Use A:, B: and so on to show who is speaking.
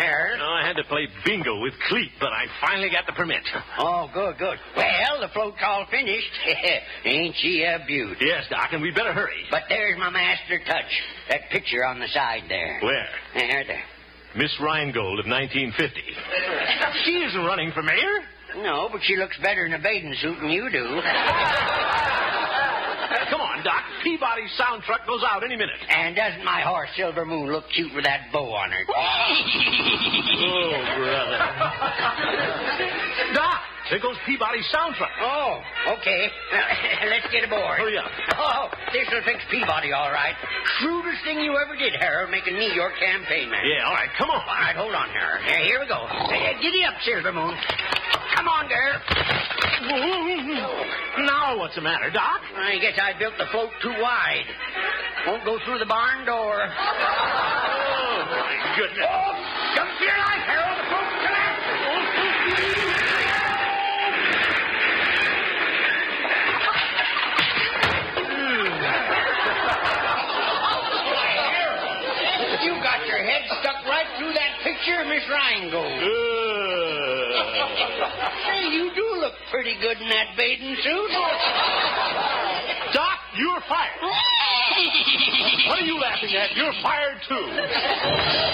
A: Harold?
B: No, I had to play bingo with Cleet, but I finally got the permit.
A: Oh, good. Well, the float's all finished. Ain't she a beaut?
B: Yes, Doc, and we'd better hurry.
A: But there's my master touch. That picture on the side there.
B: Where?
A: There.
B: Miss Rheingold of 1950. She isn't running for mayor.
A: No, but she looks better in a bathing suit than you do.
B: Come on, Doc. Peabody's sound truck goes out any minute.
A: And doesn't my horse, Silver Moon, look cute with that bow on her?
B: Oh, brother. Doc, there goes Peabody's sound truck.
A: Oh, okay. Let's get aboard.
B: Hurry up.
A: Oh, this'll fix Peabody, all right. Shrewdest thing you ever did, Harold, making me your campaign man.
B: Yeah, all right, come on.
A: All right, hold on, Harold. Here we go. Giddy up, Silver Moon. Come on, girl.
B: Now what's the matter, Doc?
A: I guess I built the float too wide. Won't go through the barn door.
B: Oh, my goodness.
A: Oh, jump to your life, Harold. The float's collapsed. You got your head stuck right through that picture of Miss Rheingold. Hey, you do look pretty good in that bathing suit.
B: Doc, you're fired. What are you laughing at? You're fired, too.